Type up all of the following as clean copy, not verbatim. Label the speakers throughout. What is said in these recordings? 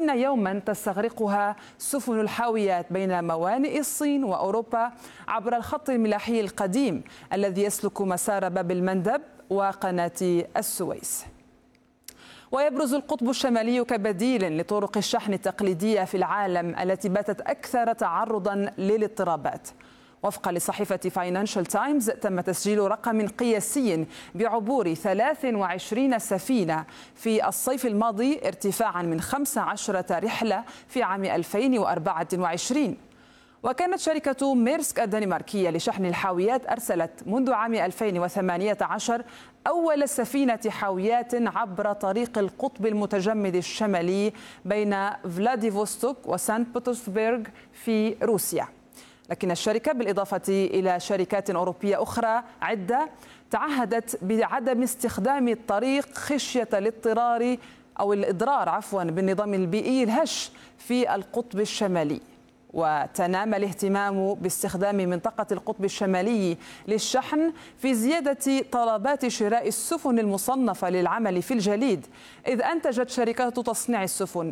Speaker 1: 40 يوما تستغرقها سفن الحاويات بين موانئ الصين وأوروبا عبر الخط الملاحي القديم الذي يسلك مسار باب المندب وقناة السويس. ويبرز القطب الشمالي كبديل لطرق الشحن التقليدية في العالم التي باتت أكثر تعرضا للاضطرابات. وفقا لصحيفة فاينانشال تايمز تم تسجيل رقم قياسي بعبور 23 سفينة في الصيف الماضي ارتفاعا من 15 رحلة في عام 2024. وكانت شركة ميرسك الدنماركية لشحن الحاويات أرسلت منذ عام 2018 أول سفينة حاويات عبر طريق القطب المتجمد الشمالي بين فلاديفوستوك وسان بطرسبرغ في روسيا. لكن الشركة بالإضافة إلى شركات أوروبية أخرى عدة تعهدت بعدم استخدام الطريق خشية الإضرار بالنظام البيئي الهش في القطب الشمالي. وتنامى الاهتمام باستخدام منطقة القطب الشمالي للشحن في زيادة طلبات شراء السفن المصنفة للعمل في الجليد، إذ أنتجت شركات تصنيع السفن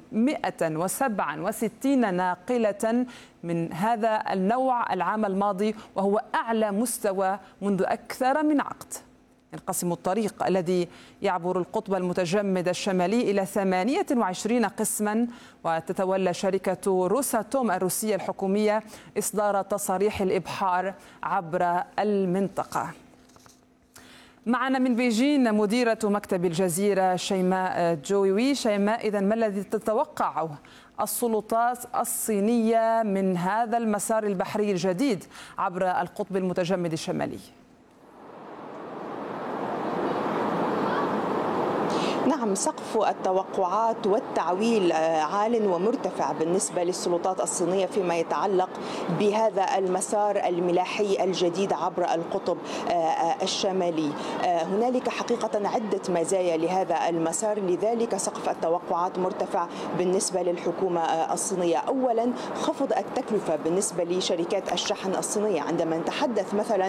Speaker 1: 167 ناقلة من هذا النوع العام الماضي، وهو أعلى مستوى منذ أكثر من عقد. ينقسم الطريق الذي يعبر القطب المتجمد الشمالي إلى 28 قسما، وتتولى شركة روساتوم الروسية الحكومية إصدار تصاريح الإبحار عبر المنطقة. معنا من بيجين مديرة مكتب الجزيرة شيماء جويوي. شيماء، إذن ما الذي تتوقعه السلطات الصينية من هذا المسار البحري الجديد عبر القطب المتجمد الشمالي؟
Speaker 2: نعم، سقف التوقعات والتعويل عال ومرتفع بالنسبة للسلطات الصينية فيما يتعلق بهذا المسار الملاحي الجديد عبر القطب الشمالي. هنالك حقيقة عدة مزايا لهذا المسار، لذلك سقف التوقعات مرتفع بالنسبة للحكومة الصينية. أولا، خفض التكلفة بالنسبة لشركات الشحن الصينية. عندما نتحدث مثلا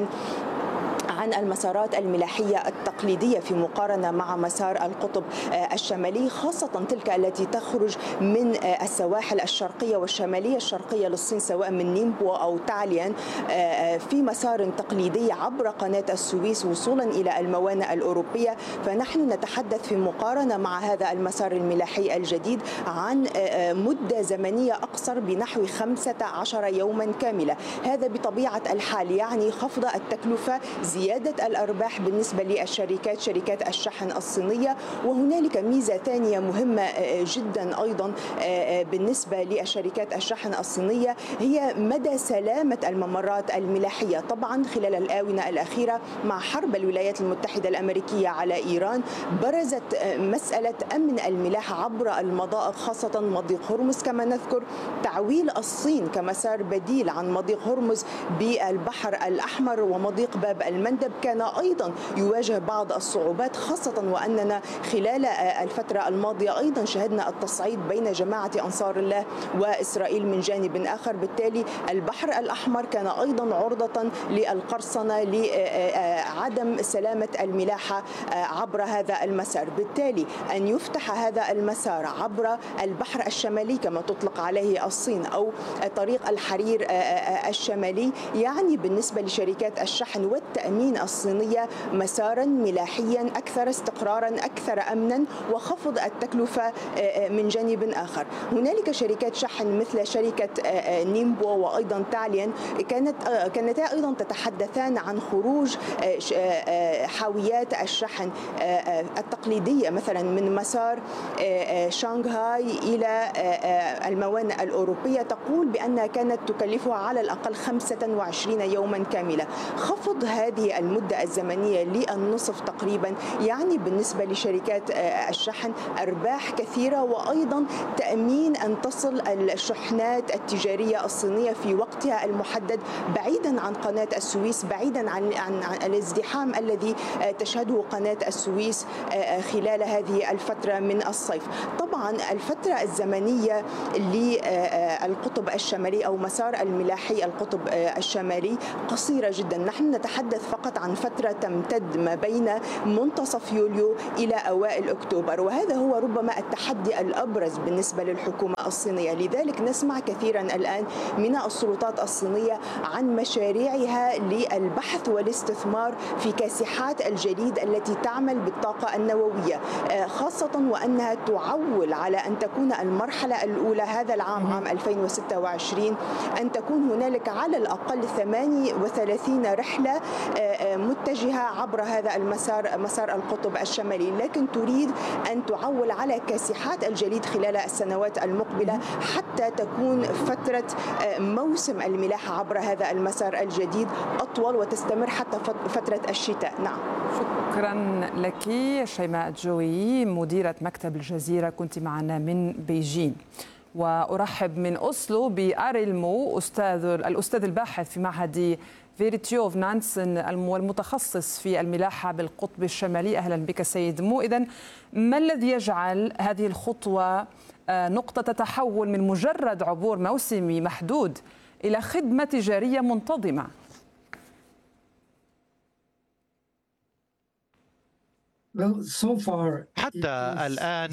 Speaker 2: عن المسارات الملاحية التقليدية في مقارنة مع مسار القطب الشمالي، خاصة تلك التي تخرج من السواحل الشرقية والشمالية الشرقية للصين سواء من نيمبو أو تاليان في مسار تقليدي عبر قناة السويس وصولا إلى الموانئ الأوروبية، فنحن نتحدث في مقارنة مع هذا المسار الملاحي الجديد عن مدة زمنية أقصر بنحو 15 يوما كاملة. هذا بطبيعة الحال يعني خفض التكلفة، زيادة الأرباح بالنسبة للشركات شركات الشحن الصينية. وهنالك ميزة ثانية مهمة جدا أيضا بالنسبة للشركات الشحن الصينية، هي مدى سلامة الممرات الملاحية. طبعا خلال الآونة الأخيرة مع حرب الولايات المتحدة الأمريكية على إيران برزت مسألة أمن الملاحة عبر المضائق، خاصة مضيق هرمز. كما نذكر تعويل الصين كمسار بديل عن مضيق هرمز بالبحر الأحمر ومضيق باب المندب كان أيضا يواجه بعض الصعوبات، خاصة وأننا خلال الفترة الماضية أيضا شهدنا التصعيد بين جماعة أنصار الله وإسرائيل من جانب آخر. بالتالي البحر الأحمر كان أيضا عرضة للقرصنة لعدم سلامة الملاحة عبر هذا المسار. بالتالي أن يفتح هذا المسار عبر البحر الشمالي كما تطلق عليه الصين أو طريق الحرير الشمالي يعني بالنسبة لشركات الشحن والتأمين الصينية مسارا ملاحيا أكثر استقرارا، أكثر أمنا، وخفض التكلفة من جانب آخر. هنالك شركات شحن مثل شركة نيمبو وأيضا تاليان كانتا أيضا تتحدثان عن خروج حاويات الشحن التقليدية مثلا من مسار شانغهاي إلى الموانئ الأوروبية، تقول بأنها كانت تكلفها على الأقل 25 يوما كاملة. خفض هذه المدة الزمنية للنصف تقريبا يعني بالنسبة لشركات الشحن أرباح كثيرة، وأيضا تأمين أن تصل الشحنات التجارية الصينية في وقتها المحدد بعيدا عن قناة السويس، بعيدا عن الازدحام الذي تشهده قناة السويس خلال هذه الفترة من الصيف. طبعا الفترة الزمنية للقطب الشمالي أو مسار الملاحي القطب الشمالي قصيرة جدا. نحن نتحدث فقط فقط عن فترة تمتد ما بين منتصف يوليو إلى أوائل أكتوبر، وهذا هو ربما التحدي الأبرز بالنسبة للحكومة الصينية. لذلك نسمع كثيرا الآن من السلطات الصينية عن مشاريعها للبحث والاستثمار في كاسحات الجليد التي تعمل بالطاقة النووية، خاصة وأنها تعول على أن تكون المرحلة الأولى هذا العام عام 2026 أن تكون هنالك على الأقل 38 رحلة متجهة عبر هذا المسار، مسار القطب الشمالي، لكن تريد أن تعول على كاسحات الجليد خلال السنوات المقبلة حتى تكون فترة موسم الملاحة عبر هذا المسار الجديد أطول وتستمر حتى فترة الشتاء. نعم،
Speaker 1: شكرا لك شيماء جوي مديرة مكتب الجزيرة، كنت معنا من بيجين. وأرحب من أوسلو بأريلمو الأستاذ الباحث في معهد فيرتيوف نانسن والمتخصص في الملاحة بالقطب الشمالي. أهلا بك سيد مو. إذن ما الذي يجعل هذه الخطوة نقطة تحول من مجرد عبور موسمي محدود إلى خدمة تجارية منتظمة؟
Speaker 3: حتى الآن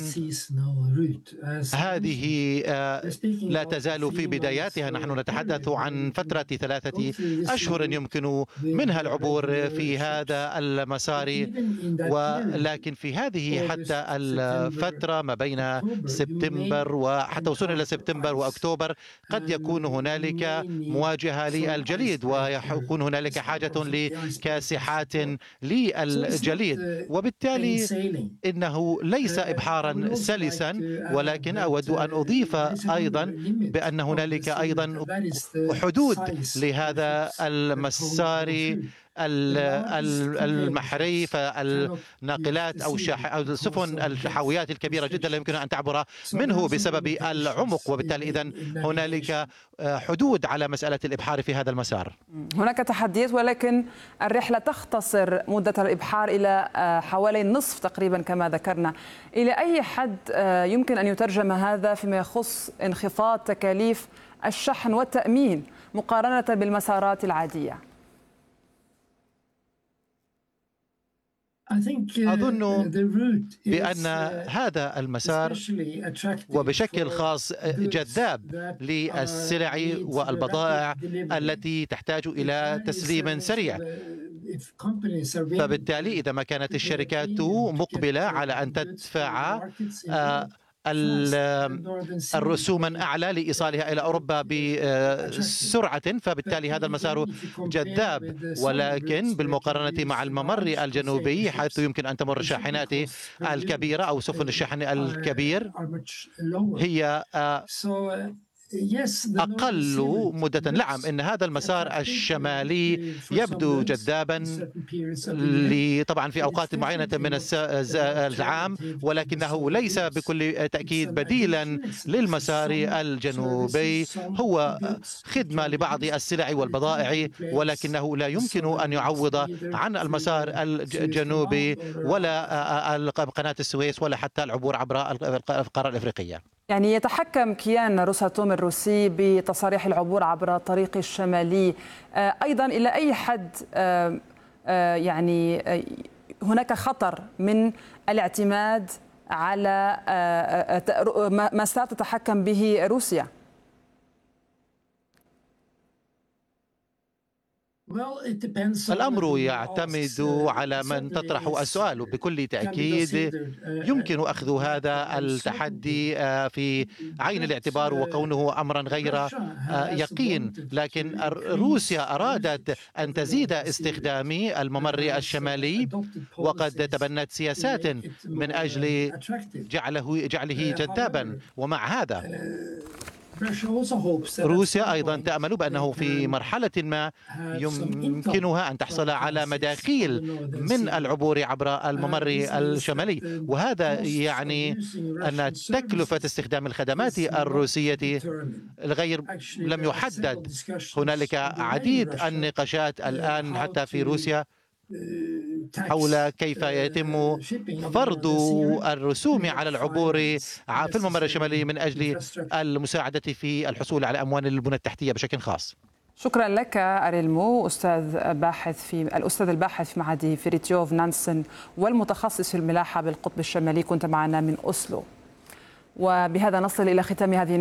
Speaker 3: هذه لا تزال في بداياتها. نحن نتحدث عن فترة 3 أشهر يمكن منها العبور في هذا المسار، ولكن في هذه حتى الفترة ما بين سبتمبر وحتى وصولا إلى سبتمبر وأكتوبر قد يكون هنالك مواجهة للجليد ويكون هنالك حاجة لكاسحات للجليد، وبالتالي إنه ليس إبحارا سلسا. ولكن أود أن أضيف أيضا بأن هنالك أيضا حدود لهذا المسار المحري، فالناقلات أو السفن الحاويات الكبيرة جدا لا يمكن أن تعبر منه بسبب العمق، وبالتالي إذن هنالك حدود على مسألة الإبحار في هذا المسار.
Speaker 1: هناك تحديات، ولكن الرحلة تختصر مدة الإبحار إلى حوالي النصف تقريبا كما ذكرنا. إلى أي حد يمكن أن يترجم هذا فيما يخص انخفاض تكاليف الشحن والتأمين مقارنة بالمسارات العادية؟
Speaker 3: أظن بأن هذا المسار وبشكل خاص جذاب للسلع والبضائع التي تحتاج إلى تسليم سريع، فبالتالي إذا ما كانت الشركات مقبلة على أن تدفع الرسوما أعلى لإيصالها إلى أوروبا بسرعة، فبالتالي هذا المسار جذاب. ولكن بالمقارنة مع الممر الجنوبي حيث يمكن أن تمر الشاحنات الكبيرة أو سفن الشحن الكبير هي أقل مدة. نعم، إن هذا المسار الشمالي يبدو جذابا طبعا في أوقات معينة من العام، ولكنه ليس بكل تأكيد بديلا للمسار الجنوبي. هو خدمة لبعض السلع والبضائع، ولكنه لا يمكن أن يعوض عن المسار الجنوبي ولا قناة السويس ولا حتى العبور عبر القارة الإفريقية.
Speaker 1: يعني يتحكم كيان روساتوم الروسي بتصاريح العبور عبر الطريق الشمالي. أيضا إلى أي حد يعني هناك خطر من الاعتماد على مسار تتحكم به روسيا؟
Speaker 3: الأمر يعتمد على من تطرح السؤال. بكل تأكيد يمكن أخذ هذا التحدي في عين الاعتبار وكونه أمرا غير يقين، لكن روسيا أرادت أن تزيد استخدام الممر الشمالي وقد تبنت سياسات من أجل جعله جذابا. ومع هذا روسيا أيضا تأمل بأنه في مرحلة ما يمكنها أن تحصل على مداخيل من العبور عبر الممر الشمالي، وهذا يعني أن تكلفة استخدام الخدمات الروسية الغير لم يحدد. هنالك عديد النقاشات الآن حتى في روسيا حول كيف يتم فرض الرسوم على العبور في الممر الشمالي من أجل المساعدة في الحصول على أموال البنى التحتية بشكل خاص.
Speaker 1: شكرا لك أريلمو، الأستاذ الباحث في معهد فريتيوف نانسن والمتخصص في الملاحة بالقطب الشمالي، كنت معنا من أوسلو. وبهذا نصل إلى ختام هذه